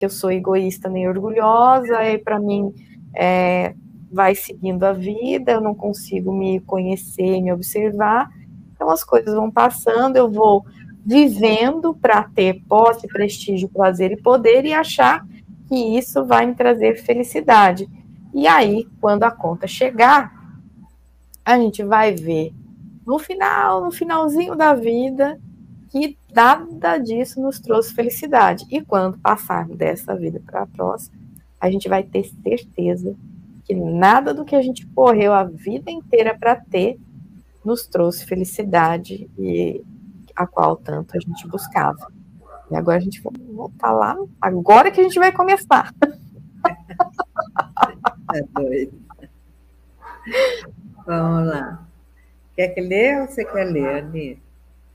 eu sou egoísta nem orgulhosa, e para mim vai seguindo a vida, eu não consigo me conhecer, me observar, então as coisas vão passando, eu vou vivendo para ter posse, prestígio, prazer e poder e achar que isso vai me trazer felicidade. E aí, quando a conta chegar, a gente vai ver no finalzinho da vida, que nada disso nos trouxe felicidade. E quando passarmos dessa vida para a próxima, a gente vai ter certeza que nada do que a gente correu a vida inteira para ter nos trouxe felicidade e a qual tanto a gente buscava. E agora a gente vai voltar lá, agora que a gente vai começar. É doido. Vamos lá. Quer que lê ou você quer ler, Ani?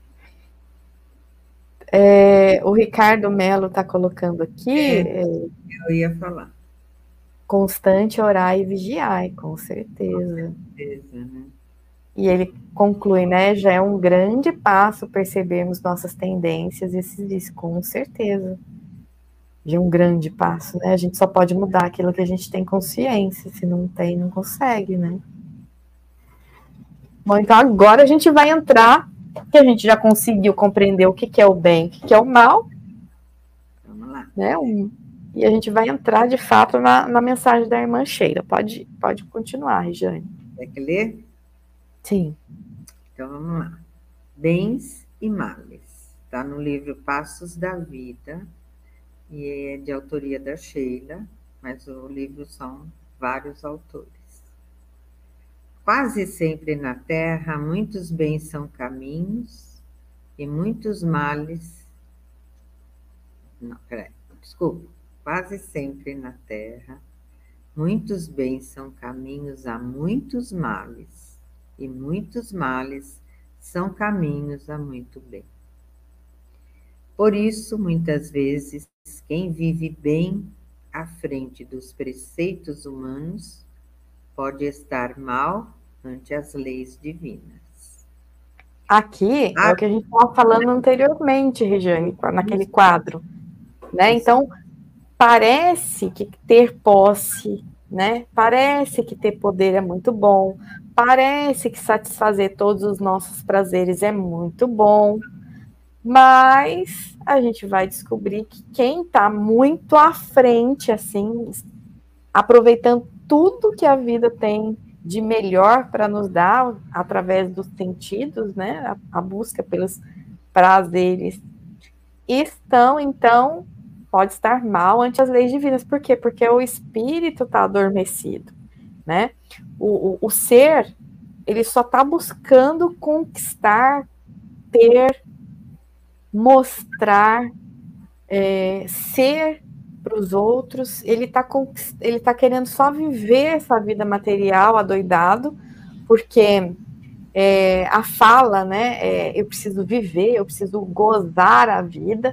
O Ricardo Melo está colocando aqui. Eu ia falar. Constante orar e vigiar, com certeza. Com certeza, né? E ele conclui, né? Já é um grande passo percebermos nossas tendências, e se diz, com certeza. De um grande passo, né? A gente só pode mudar aquilo que a gente tem consciência, se não tem, não consegue, né? Bom, então agora a gente vai entrar, que a gente já conseguiu compreender o que é o bem, o que é o mal. Vamos lá. Né? E a gente vai entrar, de fato, na mensagem da irmã Sheila. Pode continuar, Regiane. Quer que ler? Sim. Então vamos lá. Bens e males. Está no livro Passos da Vida, e é de autoria da Sheila, mas o livro são vários autores. Quase sempre na terra, muitos bens são caminhos e muitos males. Não, peraí, desculpa. Quase sempre na terra, muitos bens são caminhos a muitos males, e muitos males são caminhos a muito bem. Por isso, muitas vezes, quem vive bem à frente dos preceitos humanos pode estar mal ante as leis divinas. Aqui é o que a gente estava falando anteriormente, Regiane, naquele quadro, né? Então, parece que ter posse, né? Parece que ter poder é muito bom, parece que satisfazer todos os nossos prazeres é muito bom, mas a gente vai descobrir que quem está muito à frente, assim, aproveitando tudo que a vida tem de melhor para nos dar através dos sentidos, né? A busca pelos prazeres, estão, então, pode estar mal ante as leis divinas. Por quê? Porque o espírito está adormecido, né? O ser, ele só está buscando conquistar, ter, mostrar, ser para os outros, ele tá querendo só viver essa vida material adoidado, porque a fala, né, eu preciso viver, eu preciso gozar a vida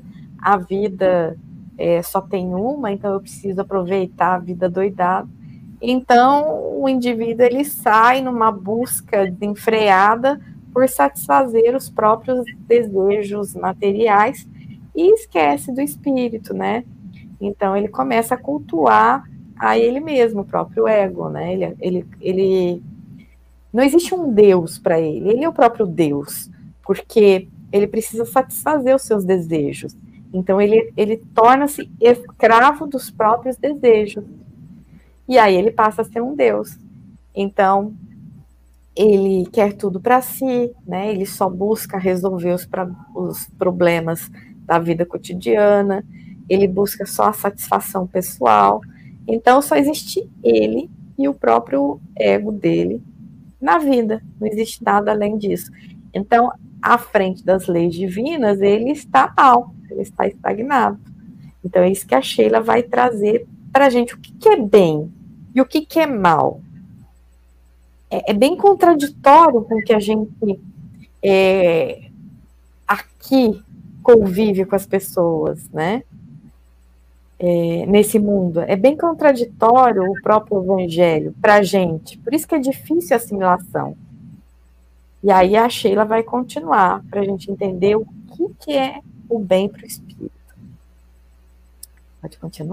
só tem uma, então eu preciso aproveitar a vida doidado. Então o indivíduo ele sai numa busca desenfreada por satisfazer os próprios desejos materiais e esquece do espírito, né? Então ele começa a cultuar a ele mesmo, o próprio ego, né? Ele não existe um Deus para ele é o próprio Deus, porque ele precisa satisfazer os seus desejos. Então ele torna-se escravo dos próprios desejos. E aí ele passa a ser um Deus. Então ele quer tudo para si, né? Ele só busca resolver os problemas da vida cotidiana, ele busca só a satisfação pessoal. Então só existe ele e o próprio ego dele na vida, não existe nada além disso. Então, à frente das leis divinas, ele está mal, ele está estagnado. Então, é isso que a Sheila vai trazer para a gente, o que é bem e o que é mal. É bem contraditório com o que a gente aqui convive com as pessoas, né? Nesse mundo. É bem contraditório o próprio evangelho para a gente, por isso que é difícil a assimilação. E aí a Sheila vai continuar para a gente entender o que é o bem para o espírito. Pode continuar.